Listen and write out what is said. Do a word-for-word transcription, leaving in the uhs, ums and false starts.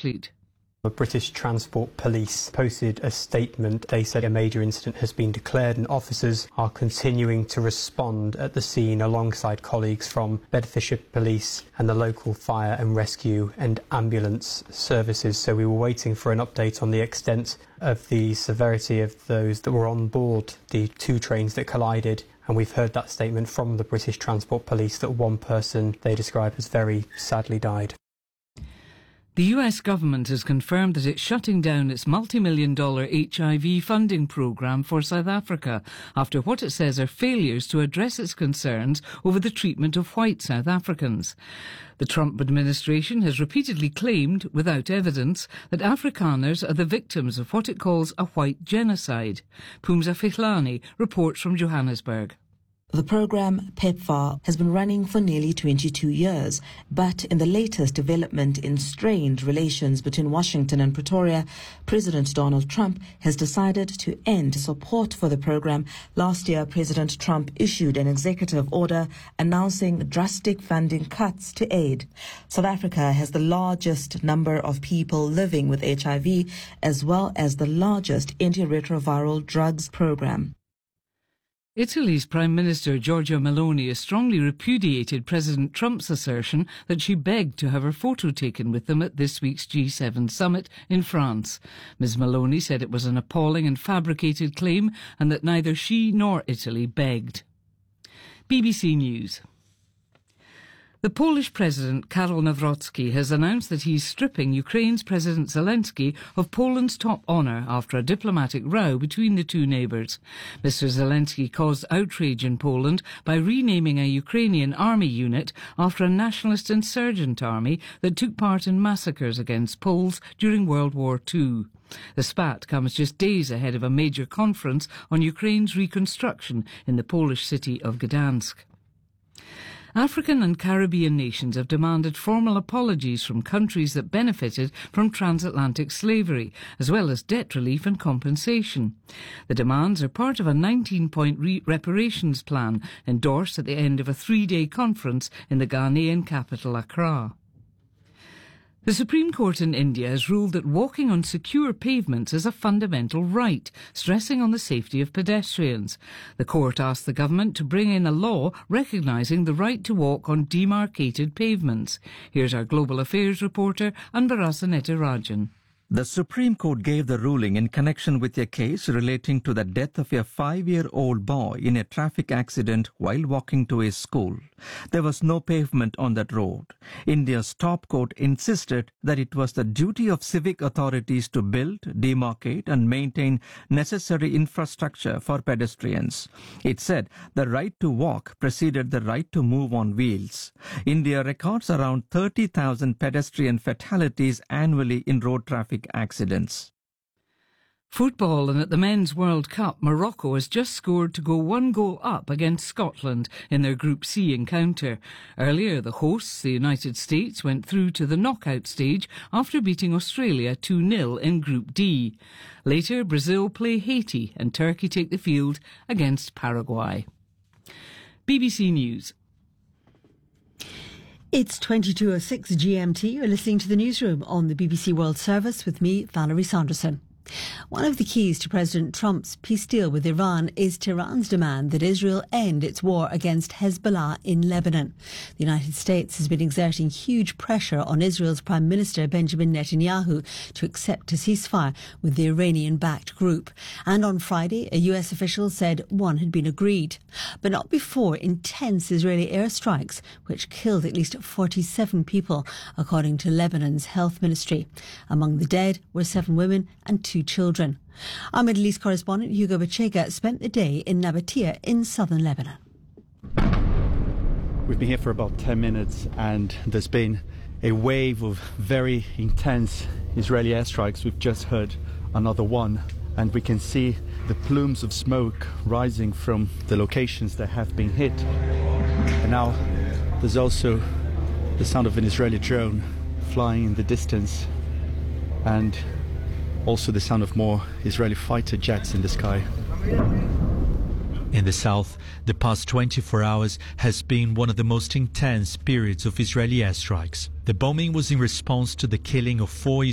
fleet. The British Transport Police posted a statement. They said a major incident has been declared and officers are continuing to respond at the scene alongside colleagues from Bedfordshire Police and the local fire and rescue and ambulance services. So we were waiting for an update on the extent of the severity of those that were on board the two trains that collided. And we've heard that statement from the British Transport Police that one person they describe as very sadly died. The U S government has confirmed that it's shutting down its multi-million dollar H I V funding programme for South Africa after what it says are failures to address its concerns over the treatment of white South Africans. The Trump administration has repeatedly claimed, without evidence, that Afrikaners are the victims of what it calls a white genocide. Phumza Fihlani reports from Johannesburg. The program, PEPFAR, has been running for nearly twenty-two years, but in the latest development in strained relations between Washington and Pretoria, President Donald Trump has decided to end support for the program. Last year, President Trump issued an executive order announcing drastic funding cuts to aid. South Africa has the largest number of people living with H I V, as well as the largest antiretroviral drugs program. Italy's Prime Minister Giorgia Meloni has strongly repudiated President Trump's assertion that she begged to have her photo taken with them at this week's G seven summit in France. Miz Meloni said it was an appalling and fabricated claim and that neither she nor Italy begged. B B C News. The Polish President Karol Nawrocki has announced that he's stripping Ukraine's President Zelensky of Poland's top honour after a diplomatic row between the two neighbours. Mister Zelensky caused outrage in Poland by renaming a Ukrainian army unit after a nationalist insurgent army that took part in massacres against Poles during World War Two. The spat comes just days ahead of a major conference on Ukraine's reconstruction in the Polish city of Gdansk. African and Caribbean nations have demanded formal apologies from countries that benefited from transatlantic slavery, as well as debt relief and compensation. The demands are part of a nineteen-point re- reparations plan endorsed at the end of a three-day conference in the Ghanaian capital Accra. The Supreme Court in India has ruled that walking on secure pavements is a fundamental right, stressing on the safety of pedestrians. The court asked the government to bring in a law recognising the right to walk on demarcated pavements. Here's our Global Affairs reporter, Anbarasaneta Rajan. The Supreme Court gave the ruling in connection with a case relating to the death of a five-year-old boy in a traffic accident while walking to his school. There was no pavement on that road. India's top court insisted that it was the duty of civic authorities to build, demarcate and maintain necessary infrastructure for pedestrians. It said the right to walk preceded the right to move on wheels. India records around thirty thousand pedestrian fatalities annually in road traffic accidents. Football, and at the Men's World Cup, Morocco has just scored to go one goal up against Scotland in their Group C encounter. Earlier, the hosts, the United States, went through to the knockout stage after beating Australia two nil in Group D. Later, Brazil play Haiti and Turkey take the field against Paraguay. B B C News. It's twenty-two oh six G M T. You're listening to the newsroom on the B B C World Service with me, Valerie Sanderson. One of the keys to President Trump's peace deal with Iran is Tehran's demand that Israel end its war against Hezbollah in Lebanon. The United States has been exerting huge pressure on Israel's Prime Minister Benjamin Netanyahu to accept a ceasefire with the Iranian-backed group. And on Friday, a U S official said one had been agreed. But not before intense Israeli airstrikes, which killed at least forty-seven people, according to Lebanon's health ministry. Among the dead were seven women and two children. Our Middle East correspondent Hugo Bachega spent the day in Nabatea in southern Lebanon. We've been here for about ten minutes and there's been a wave of very intense Israeli airstrikes. We've just heard another one and we can see the plumes of smoke rising from the locations that have been hit. And now there's also the sound of an Israeli drone flying in the distance and also the sound of more Israeli fighter jets in the sky. In the south, the past twenty-four hours has been one of the most intense periods of Israeli airstrikes. The bombing was in response to the killing of four